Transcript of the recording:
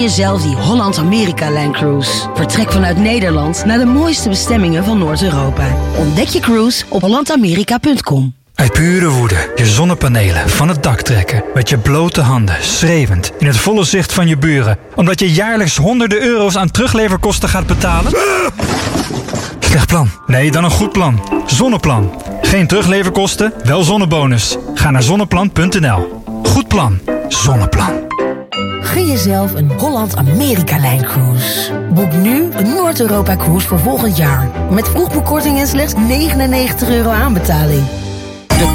Jezelf die Holland-Amerika-lijn cruise. Vertrek vanuit Nederland naar de mooiste bestemmingen van Noord-Europa. Ontdek je cruise op hollandamerika.com. Uit pure woede je zonnepanelen van het dak trekken. Met je blote handen, schreeuwend, in het volle zicht van je buren. Omdat je jaarlijks honderden euro's aan terugleverkosten gaat betalen? Slecht plan. Nee, dan een goed plan. Zonneplan. Geen terugleverkosten, wel zonnebonus. Ga naar zonneplan.nl. Goed plan. Zonneplan. Gun jezelf een Holland-Amerika-lijn cruise. Boek nu een Noord-Europa-cruise voor volgend jaar. Met vroegboekkorting en slechts €99 aanbetaling.